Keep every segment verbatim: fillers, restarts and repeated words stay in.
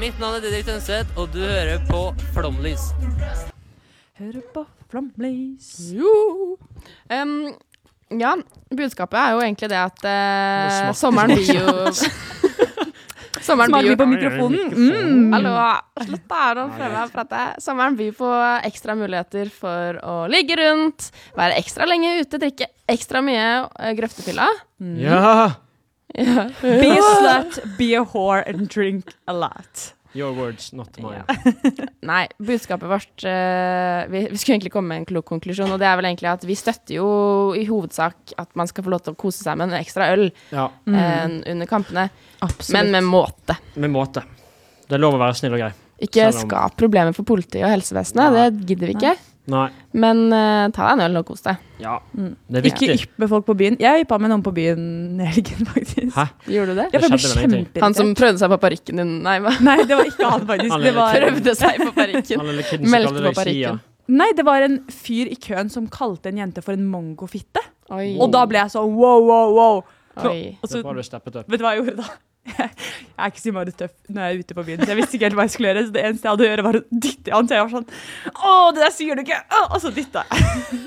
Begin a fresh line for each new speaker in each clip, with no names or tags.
Mitt navn er Didrik Tønseth, og du hører på Flomlys.
Hører på Flomlys.
Jo. Um, ja, budskapet er jo egentlig det at uh, sommeren blir jo... sommeren
Smaker
blir
vi
jo...
på mikrofonen? Mm.
Hallo, slutt da, nå prøver jeg å prate. Sommeren byr på ekstra muligheter for å ligge rundt, være ekstra lenge ute, drikke ekstra mye uh, grøftepilla.
Mm. Ja!
Ja.
Be a slut, be a whore and drink a lot.
Your words, not mine.
Ja. Nei, budskapet vårt uh, vi, vi skulle egentlig komme med en klok konklusjon, og det er vel egentlig at vi støtter jo i hovedsak at man skal få lov til å kose seg med en ekstra øl
Ja.
mm. uh, under kampene.
Absolutt.
Men med måte.
Med måte. Det er lov å være snill og grei.
Ikke
Selv om-
skap problemer for politiet og helsevesenet,
Nei.
det gidder vi ikke.
Nei.
Men uh, ta deg en øl og kos deg.
Ja,
Mm.
det er
Ikke
viktig.
yppe folk på byen. Jeg yppa med noen på byen i helgen, faktisk.
Hæ?
Gjorde du det?
Jeg ble
skjedde vel ingenting.
kjempeirritert.
Han som prøvde seg på parykken din, nei, hva?
Nei, det var ikke han faktisk.
Han
Det
lille
var...
kid.
Prøvde seg på parykken.
Han lille kidden som
Meldte
kaller
på
deg Sia.
parykken.
Nei, det var en fyr i køen som kalte en jente for en mongofitte.
Oi.
Og da ble jeg sånn, wow, wow, wow.
Oi.
Og
Det
så,
er bra du steppet opp.
vet du hva jeg gjorde da? Jeg er ikke så bare tøff når jeg er ute på byen, så jeg visste ikke helt hva jeg skulle gjøre, så det eneste jeg hadde å gjøre var å dytte i han, så jeg var sånn, åh, det der sier du ikke, åh, og så dytta jeg.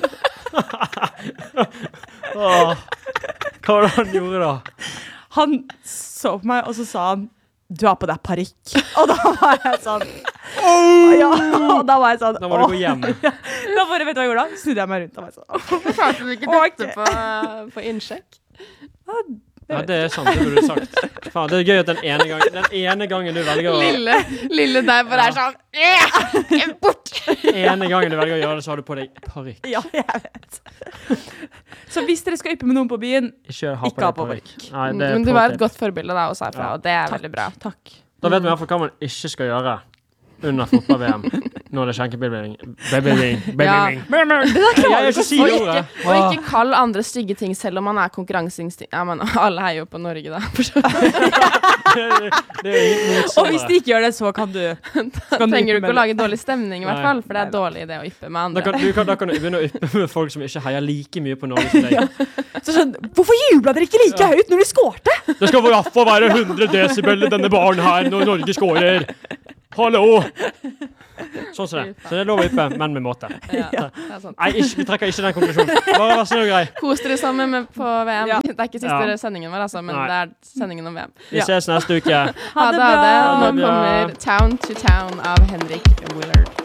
Åh, hva var det han gjorde da?
Han så på meg, og så sa han, du har på deg parykk. Og da var jeg sånn, ja, og da var jeg sånn,
Da må du
åh.
gå hjem.
Ja, da bare, vet du hva jeg gjorde da? Snudde jeg meg rundt og var sånn, åh.
Klarte du ikke
Ok.
dette på, på innsjekk?
Ja, det er sant, det burde du sagt. Faen, det er gøy at den ene, gang, den ene gangen du velger å
Lille, lille der bare er sånn, «Øh, bort!»
ene gangen du velger å gjøre det, så har du på deg parykk.
Ja, jeg vet. Så hvis dere skal yppe med noen på byen,
Ikke ha
Ikke ha
på
på
deg parykk. Nei, det er
Men du var
pro
et
tip.
godt forbilde da, også herfra,
Ja.
og det er veldig bra.
takk.
Da vet vi i hvert fall hva man ikke skal gjøre under fotball-V M når det er skjenkebevilling. Bevilling. Bevilling. Jeg er ikke si
Og
det
ikke,
ordet.
og ikke kall andre stygge ting selv om man er konkurranseinstinkt. Ja, men alle heier jo på Norge da. for så vidt.
Det er ingen
Og hvis de ikke gjør det, så kan du...
Da trenger du ikke å lage dårlig stemning i hvert
Nei.
fall, for det er dårlig det å yppe med
Da
andre.
kan, du kan, da kan du begynne å yppe med folk som ikke heier like mye på Norge som deg.
Så sånn, hvorfor jubla dere ikke like høyt når de skårte?
Det skal i hvert fall være hundre desibel i denne baren her når Norge skårer. Hallo! Sånn som det. Så det er lov å yppe, men med måte.
Ja, det er sant.
Nei, ikke, vi trekker ikke den konklusjonen. Bare vær snill og grei.
Kos dere sammen med på V M.
Ja.
Det er ikke siste
Ja.
sendingen vår, altså, men
Nei.
det er sendingen om V M.
Vi ses neste uke.
Ha det, ha det.
Ha
Nå
det bra.
kommer Town to Town av Henrik Willard.